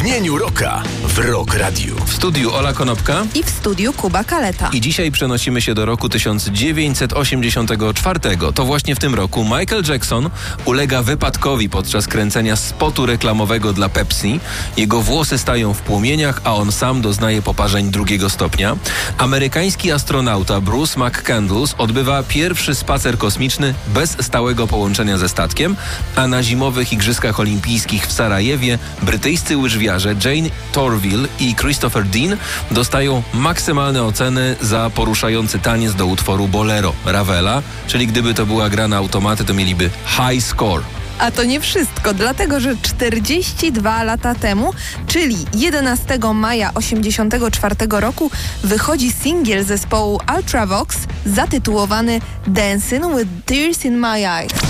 Tchnieniu rocka w Rock Radio. W studiu Ola Konopka i w studiu Kuba Kaleta. I dzisiaj przenosimy się do roku 1984. To właśnie w tym roku Michael Jackson ulega wypadkowi podczas kręcenia spotu reklamowego dla Pepsi. Jego włosy stają w płomieniach, a on sam doznaje poparzeń drugiego stopnia. Amerykański astronauta Bruce McCandless odbywa pierwszy spacer kosmiczny bez stałego połączenia ze statkiem, a na zimowych Igrzyskach Olimpijskich w Sarajewie brytyjscy łyżwiarze Jane Torville i Christopher Dean dostają maksymalne oceny za poruszający taniec do utworu Bolero Ravela, czyli gdyby to była gra na automaty, to mieliby high score. A to nie wszystko, dlatego że 42 lata temu, czyli 11 maja 1984 roku, wychodzi singiel zespołu Ultravox zatytułowany Dancing with Tears in My Eyes.